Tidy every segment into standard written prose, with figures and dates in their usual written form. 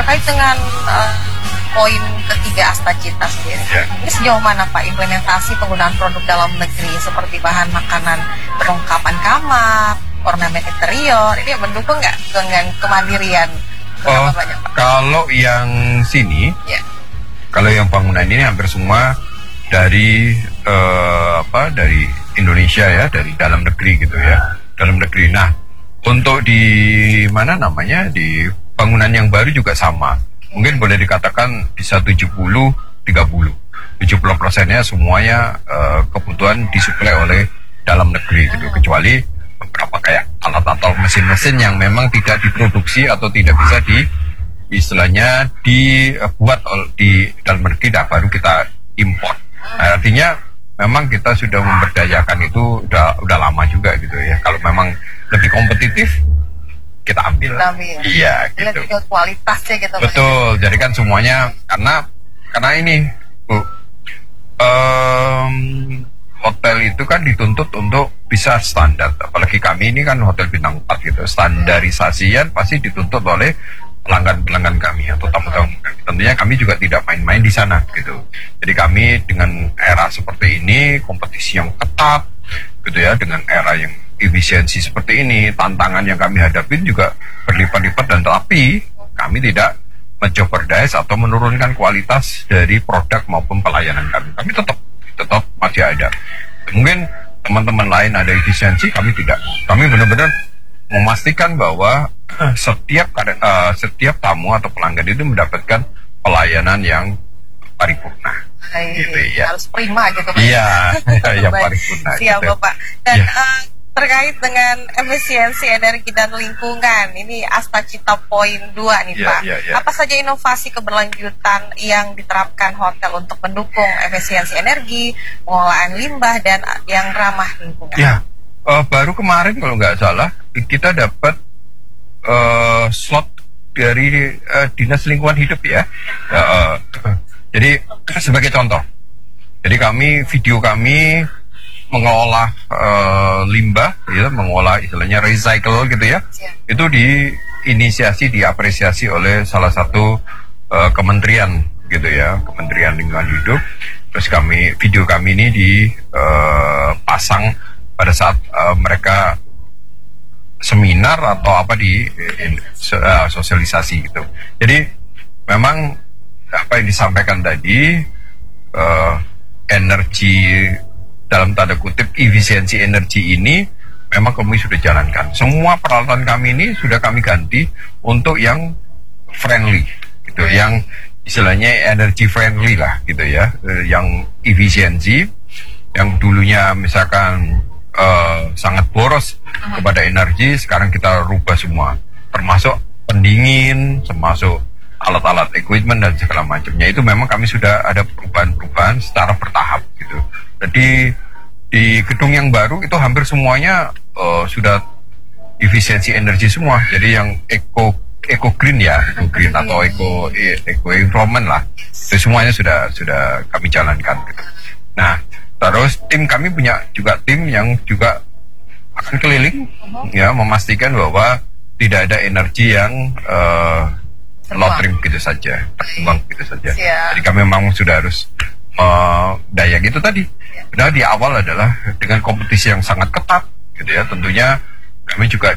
terkait dengan poin ketiga Astacita sendiri. Ini sejauh mana Pak implementasi penggunaan produk dalam negeri seperti bahan makanan perlengkapan kamar, ornamen interior, ini mendukung nggak dengan kemandirian? Banyak, Pak? Kalau yang sini, kalau yang bangunan ini hampir semua dari dari Indonesia ya, dari dalam negeri gitu ya, dalam negeri. Nah, untuk di mana namanya di bangunan yang baru juga sama. Mungkin boleh dikatakan bisa 70-30. 70%-nya semuanya kebutuhan disuplai oleh dalam negeri gitu. Kecuali beberapa kayak alat atau mesin-mesin yang memang tidak diproduksi atau tidak bisa istilahnya dibuat di dalam negeri, baru kita import. Nah, artinya memang kita sudah memberdayakan itu udah lama juga gitu ya. Kalau memang lebih kompetitif, kita ambil. Iya, gitu. Kualitasnya gitu. Betul. Jadi kan semuanya karena ini, Bu, hotel itu kan dituntut untuk bisa standar. Apalagi kami ini kan hotel bintang 4 gitu. Standarisasian pasti dituntut oleh pelanggan-pelanggan kami atau tamu-tamu kami. Tentunya kami juga tidak main-main di sana gitu. Jadi kami dengan era seperti ini, kompetisi yang ketat gitu ya, dengan era yang efisiensi seperti ini, tantangan yang kami hadapin juga berlipat-lipat, dan tapi kami tidak menjeopardize atau menurunkan kualitas dari produk maupun pelayanan kami. Kami tetap masih ada. Mungkin teman-teman lain ada efisiensi, kami tidak. Kami benar-benar memastikan bahwa setiap tamu atau pelanggan itu mendapatkan pelayanan yang paripurna. Gitu, ya. Harus prima gitu. Iya, yang paripurna. Siap, gitu. Bapak. Dan terkait dengan efisiensi energi dan lingkungan, ini Astacita poin 2 nih Pak. Apa saja inovasi keberlanjutan yang diterapkan hotel untuk mendukung efisiensi energi, pengolahan limbah, dan yang ramah lingkungan? Baru kemarin kalau nggak salah kita dapat slot dari Dinas Lingkungan Hidup ya. Jadi sebagai contoh, jadi video kami mengolah limbah, ya, mengolah istilahnya recycle gitu ya. Itu diapresiasi oleh salah satu kementerian gitu ya, Kementerian Lingkungan Hidup. Terus video kami ini dipasang pada saat mereka seminar atau apa sosialisasi gitu. Jadi memang apa yang disampaikan tadi, energi dalam tanda kutip efisiensi energi ini memang kami sudah jalankan. Semua peralatan kami ini sudah kami ganti untuk yang friendly gitu, yang istilahnya energy friendly lah gitu ya, yang efisiensi, yang dulunya misalkan sangat boros kepada energi, sekarang kita rubah semua, termasuk pendingin, termasuk alat-alat equipment dan segala macamnya. Itu memang kami sudah ada perubahan-perubahan secara bertahap gitu. Jadi di gedung yang baru itu hampir semuanya sudah efisiensi energi semua. Jadi yang eco green ya, eco green atau eco environment lah. Itu semuanya sudah kami jalankan gitu. Nah, terus tim kami punya juga tim yang juga akan keliling ya, memastikan bahwa tidak ada energi yang lotring gitu saja, terbuang gitu saja. Jadi kami memang sudah harus daya gitu tadi. Padahal di awal adalah dengan kompetisi yang sangat ketat gitu ya. Tentunya kami juga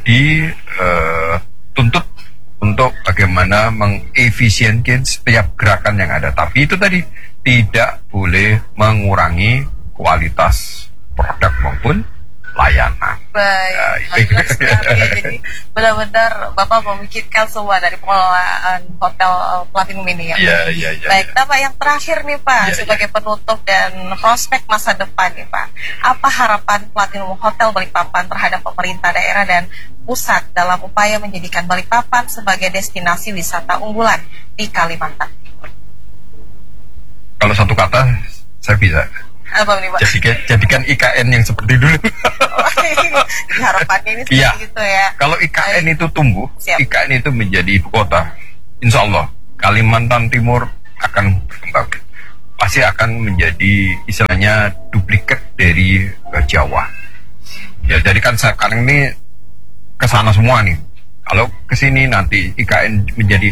dituntut untuk bagaimana mengefisienkan setiap gerakan yang ada. Tapi itu tadi tidak boleh mengurangi kualitas produk maupun layanan. Baik, jadi benar-benar Bapak memikirkan semua dari pengelolaan hotel Platinum ini ya. Iya. Baik, Pak, yang terakhir nih Pak, sebagai penutup dan prospek masa depan nih Pak, apa harapan Platinum Hotel Balikpapan terhadap pemerintah daerah dan pusat dalam upaya menjadikan Balikpapan sebagai destinasi wisata unggulan di Kalimantan Timur? Kalau satu kata, saya bisa. Apa nih Pak? Jadikan IKN yang seperti dulu. Harapannya ini seperti gitu ya. Kalau IKN itu tumbuh, IKN itu menjadi ibu kota, insya Allah Kalimantan Timur akan berkembang. Pasti akan menjadi istilahnya duplikat dari Jawa. Ya, jadi kan sekarang ini kesana semua nih. Kalau kesini nanti IKN menjadi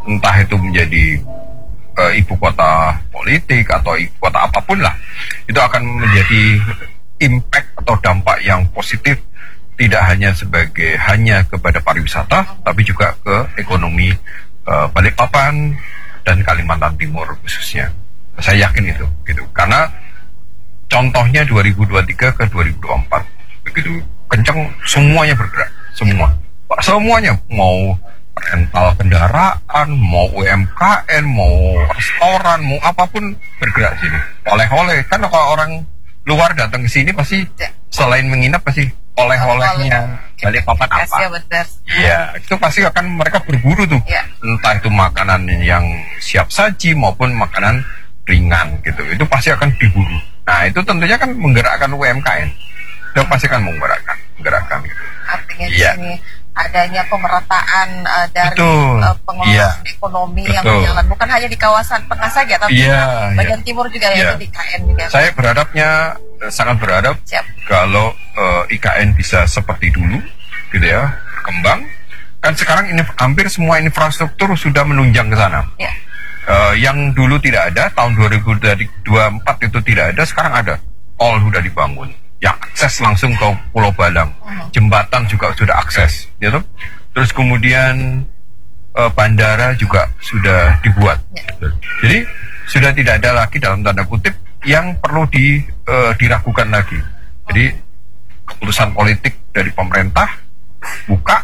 entah itu menjadi ibu kota politik atau ibu kota apapun lah, itu akan menjadi impact atau dampak yang positif, tidak hanya kepada pariwisata, tapi juga ke ekonomi Balikpapan dan Kalimantan Timur khususnya. Saya yakin itu, gitu. Karena contohnya 2023 ke 2024 begitu kencang, semuanya bergerak, semuanya, mau rental kendaraan, mau UMKM, mau restoran, mau apapun bergerak sini. Oleh-oleh, kan kalau orang luar datang ke sini pasti selain menginap pasti oleh-olehnya Balikpapan apa? Iya, itu pasti akan mereka berburu tuh. Entah itu makanan yang siap saji maupun makanan ringan gitu. Itu pasti akan diburu. Nah, itu tentunya kan menggerakkan UMKM. Itu pasti akan menggerakkan gitu. Artinya di sini adanya pemerataan dari pengelolaan ekonomi yang berjalan bukan hanya di kawasan tengah saja, tapi bagian timur juga ya, di IKN juga. Saya sangat berharap kalau IKN bisa seperti dulu, gitu ya, berkembang. Kan sekarang ini hampir semua infrastruktur sudah menunjang ke sana. Yang dulu tidak ada, tahun 2024 itu tidak ada, sekarang ada. All sudah dibangun. Yang akses langsung ke Pulau Balang, jembatan juga sudah akses, gitu. Terus kemudian bandara juga sudah dibuat. Jadi sudah tidak ada lagi dalam tanda kutip yang perlu diragukan lagi. Jadi keputusan politik dari pemerintah buka,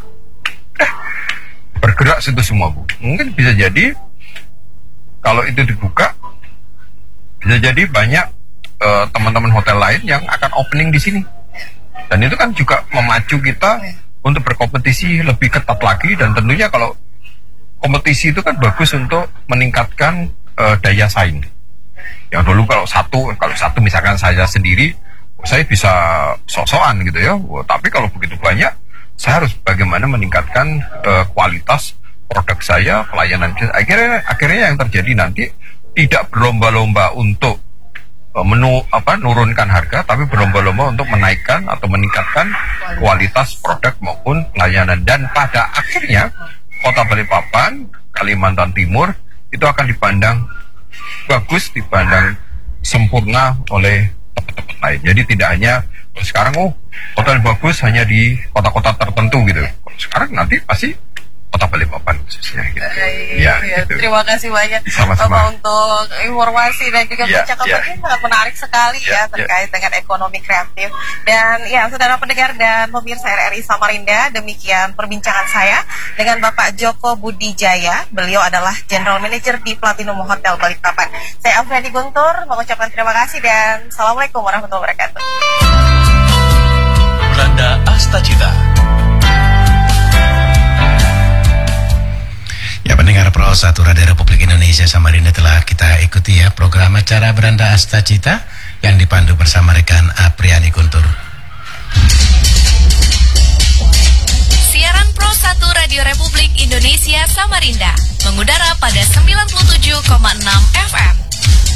bergerak situ semua, Bu. Mungkin bisa jadi kalau itu dibuka, bisa jadi banyak teman-teman hotel lain yang akan opening di sini, dan itu kan juga memacu kita untuk berkompetisi lebih ketat lagi. Dan tentunya kalau kompetisi itu kan bagus untuk meningkatkan daya saing. Yang dulu kalau satu misalkan saya sendiri, saya bisa sok-sokan gitu ya, tapi kalau begitu banyak, saya harus bagaimana meningkatkan kualitas produk saya, pelayanan saya. Akhirnya yang terjadi nanti tidak berlomba-lomba untuk menurunkan harga, tapi berlomba-lomba untuk menaikkan atau meningkatkan kualitas produk maupun pelayanan. Dan pada akhirnya Kota Balikpapan, Kalimantan Timur itu akan dipandang bagus, dipandang sempurna oleh tempat-tempat lain. Jadi tidak hanya sekarang hotel bagus hanya di kota-kota tertentu gitu. Sekarang nanti pasti Kota Balikpapan khususnya gitu. Gitu. Terima kasih banyak Bapak untuk informasi dan juga percakapan ini sangat menarik sekali terkait dengan ekonomi kreatif. Dan saudara pendengar dan pemirsa RRI Samarinda, demikian perbincangan saya dengan Bapak Joko Budijaya. Beliau adalah General Manager di Platinum Hotel Balikpapan. Saya Afriani Guntur mengucapkan terima kasih dan Assalamualaikum warahmatullahi wabarakatuh. Branda Astacita. Ya, pendengar Pro 1 Radio Republik Indonesia Samarinda, telah kita ikuti ya program acara Branda Astacita yang dipandu bersama rekan Afriani Guntur. Siaran Pro 1 Radio Republik Indonesia Samarinda mengudara pada 97,6 FM.